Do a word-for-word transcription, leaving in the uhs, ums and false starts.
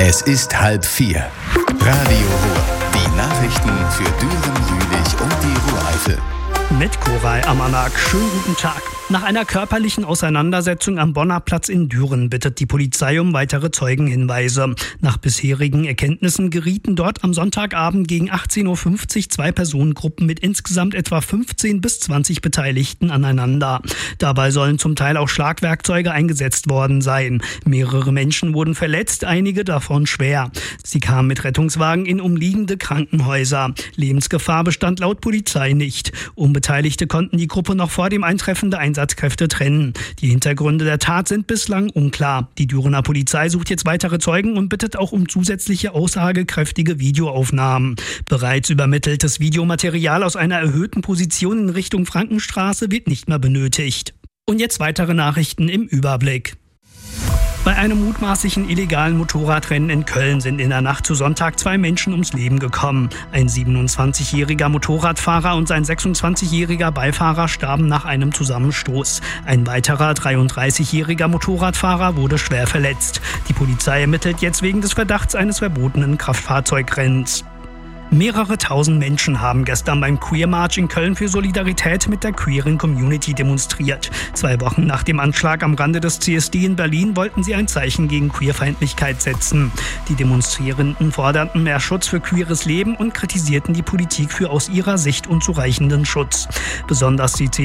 Es ist halb vier. Radio Ruhr. Die Nachrichten für Düren, Jülich und die Ruhreifel. Mit Koray Amanak. Schönen guten Tag. Nach einer körperlichen Auseinandersetzung am Bonner Platz in Düren bittet die Polizei um weitere Zeugenhinweise. Nach bisherigen Erkenntnissen gerieten dort am Sonntagabend gegen achtzehn Uhr fünfzig zwei Personengruppen mit insgesamt etwa fünfzehn bis zwanzig Beteiligten aneinander. Dabei sollen zum Teil auch Schlagwerkzeuge eingesetzt worden sein. Mehrere Menschen wurden verletzt, einige davon schwer. Sie kamen mit Rettungswagen in umliegende Krankenhäuser. Lebensgefahr bestand laut Polizei nicht. Unbeteiligte konnten die Gruppe noch vor dem Eintreffen der Einsatzkräfte trennen. Die Hintergründe der Tat sind bislang unklar. Die Dürener Polizei sucht jetzt weitere Zeugen und bittet auch um zusätzliche aussagekräftige Videoaufnahmen. Bereits übermitteltes Videomaterial aus einer erhöhten Position in Richtung Frankenstraße wird nicht mehr benötigt. Und jetzt weitere Nachrichten im Überblick. Bei einem mutmaßlichen illegalen Motorradrennen in Köln sind in der Nacht zu Sonntag zwei Menschen ums Leben gekommen. Ein siebenundzwanzigjähriger Motorradfahrer und sein sechsundzwanzigjähriger Beifahrer starben nach einem Zusammenstoß. Ein weiterer dreiunddreißigjähriger Motorradfahrer wurde schwer verletzt. Die Polizei ermittelt jetzt wegen des Verdachts eines verbotenen Kraftfahrzeugrennens. Mehrere tausend Menschen haben gestern beim Queer March in Köln für Solidarität mit der queeren Community demonstriert. Zwei Wochen nach dem Anschlag am Rande des C S D in Berlin wollten sie ein Zeichen gegen Queerfeindlichkeit setzen. Die Demonstrierenden forderten mehr Schutz für queeres Leben und kritisierten die Politik für aus ihrer Sicht unzureichenden Schutz. Besonders die